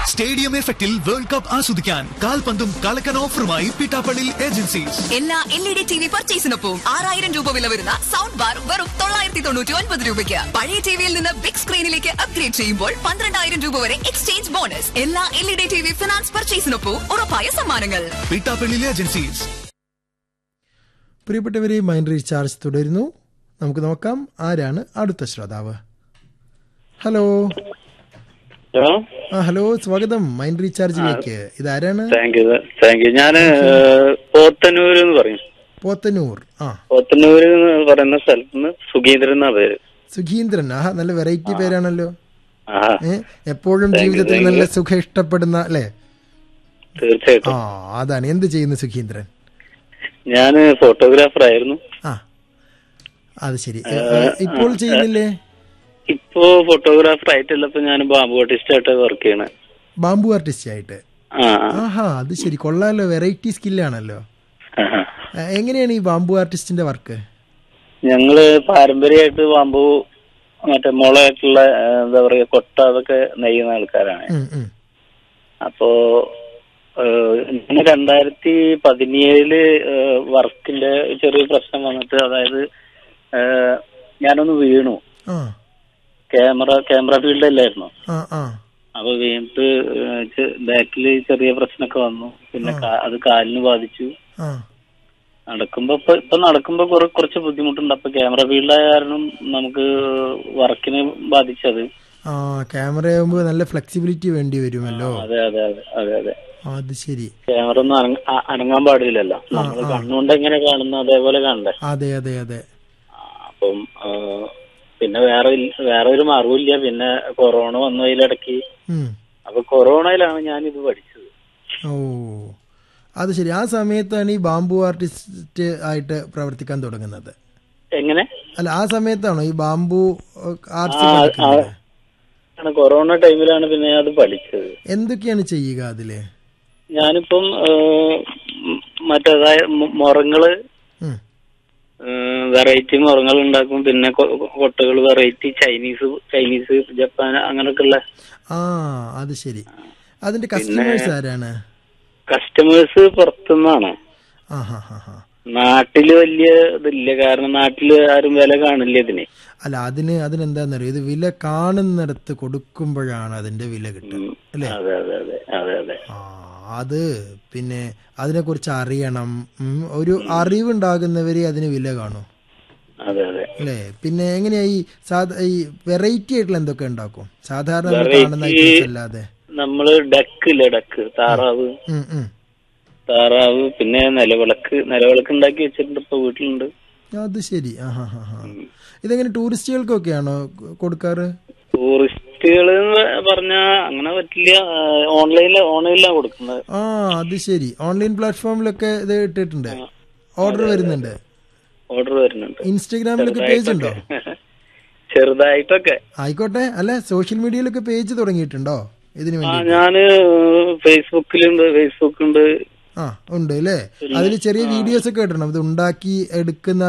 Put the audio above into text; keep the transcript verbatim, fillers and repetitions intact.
Stadium എഫക്റ്റിൽ world cup ആസ്വദിക്കാൻ കാൽപന്തും കളക്കൻ ഓഫറുമായി Pittappilly agencies. എല്ലാ L E D T V പർച്ചേസിനൊപ്പം ആറായിരം രൂപ വില വരുന്ന സൗണ്ട് ബാർ വെറും തൊള്ളായിരത്തി തൊണ്ണൂറ്റി ഒൻപത് രൂപയ്ക്ക്. പഴയ ടിവിയിൽ നിന്ന് ബിഗ് സ്ക്രീനിലേക്ക് അപ്ഗ്രേഡ് ചെയ്യുമ്പോൾ പന്ത്രണ്ടായിരം രൂപ വരെ എക്സ്ചേഞ്ച് ബോണസ്. എല്ലാ L E D T V finance പർച്ചേസിനൊപ്പം ഉറപ്പായ സമ്മാനങ്ങൾ. പിട്ടാപ്പള്ളി ഏജൻസീസ്. പ്രിയപ്പെട്ടവരെ, മൈൻഡ് റീചാർജ് തുടരുന്നു. നമുക്ക് നോക്കാം ആരാണ് അടുത്ത ശ്രോതാവ്. ഹലോ ഹലോ ആ ഹലോ സ്വാഗതം മൈൻഡ് റീചാർജിലേക്ക്. ഇതാരാണ്? താങ്ക് യു താങ്ക് യു ഞാന് പോത്തന്നൂർ എന്ന് പറയും. പോത്തന്നൂർ. ആ പോത്തന്നൂർ എന്ന് പറയുന്ന സ്ഥലത്ത് നിന്ന് സുഖീന്ദ്രൻ എന്നാ പേര്. സുഖീന്ദ്രൻ. ആഹാ, നല്ല വെറൈറ്റി പേരാണല്ലോ. ആ ഏ എപ്പോഴും ജീവിതത്തിൽ നല്ല സുഖം ഇഷ്ടപ്പെടുന്ന അല്ലേ? തീർച്ചയായിട്ടും. ആ അതാണ്. എന്ത് ചെയ്യുന്നു സുഖീന്ദ്രൻ? ഞാന് ഫോട്ടോഗ്രാഫർ ആയിരുന്നു. ആ അത് ശരി. ഇപ്പോൾ ചെയ്യുന്നില്ലേ? ഇപ്പോ ഫോട്ടോഗ്രാഫർ ആയിട്ടല്ല, ഇപ്പൊ ഞാൻ ബാമ്പു ആർട്ടിസ്റ്റ് ആയിട്ട് വർക്ക് ചെയ്യണ. ബാമ്പു ആർട്ടിസ്റ്റ് ആയിട്ട്? ആഹാ, അത് ശരി. കൊള്ളാലോ, വെറൈറ്റി സ്കില്ലാണല്ലോ. എങ്ങനെയാണ് ഈ ബാമ്പു ആർട്ടിസ്റ്റിന്റെ വർക്ക്? ഞങ്ങള് പാരമ്പര്യമായിട്ട് ബാമ്പു മറ്റേ മുളയായിട്ടുള്ള എന്താ പറയാ കൊട്ട അതൊക്കെ നെയ്യുന്ന ആൾക്കാരാണ്. അപ്പോ രണ്ടായിരത്തി പതിനേഴില് വർക്കിന്റെ ചെറിയ പ്രശ്നം വന്നിട്ട്, അതായത് ഞാനൊന്ന് വീണു. ക്യാമറ ക്യാമറ ഫീൽഡ് അല്ലായിരുന്നു. അപ്പൊ വീണിട്ട് ബാക്കില് ചെറിയ പ്രശ്നമൊക്കെ വന്നു. പിന്നെ അത് കാലിന് ബാധിച്ചു. നടക്കുമ്പോ ഇപ്പൊ ഇപ്പൊ നടക്കുമ്പോ കുറെ കുറച്ച് ബുദ്ധിമുട്ടുണ്ട്. അപ്പൊ ക്യാമറ ഫീൽഡായ കാരണം നമുക്ക് വർക്കിനെ ബാധിച്ചത്. ക്യാമറ ആകുമ്പോ നല്ല ഫ്ലെക്സിബിലിറ്റി വേണ്ടി വരുമല്ലോ. അതെ അതെ അതെ അതെ അതെ അത് ശരി. ക്യാമറ ഒന്നും അനങ്ങാൻ പാടില്ലല്ലോ. നമ്മൾ കണ്ണുകൊണ്ട് എങ്ങനെ കാണുന്നു അതേപോലെ കാണണ്ടേ? അതെ അതെ അതെ. അപ്പം പിന്നെ വേറെ വേറെ ഒരു മാർഗമില്ല. പിന്നെ കൊറോണ വന്നു അതിലിടയ്ക്ക്. അപ്പൊ കൊറോണയിലാണ് ഞാൻ ഇത് പഠിച്ചത്. ഓ അത് ശരി. ആ സമയത്താണ് ഈ ബാമ്പു ആർട്ടിസ്റ്റ് ആയിട്ട് പ്രവർത്തിക്കാൻ തുടങ്ങുന്നത്? എങ്ങനെ? അല്ല, ആ സമയത്താണോ ഈ ബാമ്പു ആർട്ടിസ്റ്റ്? കൊറോണ ടൈമിലാണ് പിന്നെ അത് പഠിച്ചത്. എന്തൊക്കെയാണ് ചെയ്യുക അതില്? ഞാനിപ്പം മറ്റേതായ മുറങ്ങള്, വെറൈറ്റി മുറങ്ങൾ ഉണ്ടാക്കും. പിന്നെ കൊട്ടകൾ വെറൈറ്റി ചൈനീസ് ചൈനീസ് ജപ്പാൻ അങ്ങനൊക്കെ ഉള്ള. ആ അത് ശരി. അതിന്റെ കസ്റ്റമേഴ്സ് ആരാണ്? കസ്റ്റമേഴ്സ് പുറത്തുനിന്നാണ്. നാട്ടില് വലിയ ഇതില്ല, കാരണം നാട്ടില് ആരും വില കാണില്ല ഇതിന്. അല്ല, അതിന് അതിനെന്താന്നറിയോ, ഇത് വില കാണുന്നിടത്ത് കൊടുക്കുമ്പോഴാണ് അതിന്റെ വില കിട്ടുക അല്ലേ? അതെ അതെ അതെ അതെ അതെ. ആ അത് പിന്നെ അതിനെ കുറിച്ച് അറിയണം. ഒരു അറിവുണ്ടാകുന്നവരെ അതിന് വില കാണും. അതെ അതെ അല്ലേ? പിന്നെ എങ്ങനെയാ ഈ ഈ വെറൈറ്റി ആയിട്ടുള്ള എന്തൊക്കെ ഉണ്ടാക്കും സാധാരണ കാണുന്ന ഐറ്റംസ് അല്ലാതെ? നമ്മള് ഡക്ക് ഇല്ലേ, ഡക്ക് താറാവ് താറാവ് പിന്നെ നിലവിളക്ക് നിലവിളക്ക് ഉണ്ടാക്കി വെച്ചിട്ടുണ്ട്, ഇപ്പൊ വീട്ടിലുണ്ട്. അത് ശരി. ആഹാ ഹാ ഹാ. ഇതെങ്ങനെ ടൂറിസ്റ്റുകൾക്കൊക്കെയാണോ കൊടുക്കാറ്? ടൂറിസ്റ്റുകൾ പറഞ്ഞ അങ്ങനെ പറ്റില്ല. ഓൺലൈനില് ഓൺലൈനിലാണ് കൊടുക്കുന്നത്. ആ അത് ശരി. ഓൺലൈൻ പ്ലാറ്റ്ഫോമിലൊക്കെ ഇത് ഇട്ടിട്ടുണ്ട്. ഓർഡർ വരുന്നുണ്ട്. ഓർഡർ വരുന്നുണ്ട്. ഇൻസ്റ്റാഗ്രാമിലൊക്കെ പേജ് ഉണ്ടോ? ചെറുതായിട്ടൊക്കെ. ആയിക്കോട്ടെ. അല്ല, സോഷ്യൽ മീഡിയയിലൊക്കെ പേജ് തുടങ്ങിയിട്ടുണ്ടോ ഇതിനു വേണ്ടി? ഞാന് ഫേസ്ബുക്കിലുണ്ട്. ഫേസ്ബുക്ക് ഉണ്ട്. ആ ഉണ്ട് അല്ലേ? അതിൽ ചെറിയ വീഡിയോസ് ഒക്കെ ഇടണം. ഇത് ഉണ്ടാക്കി എടുക്കുന്ന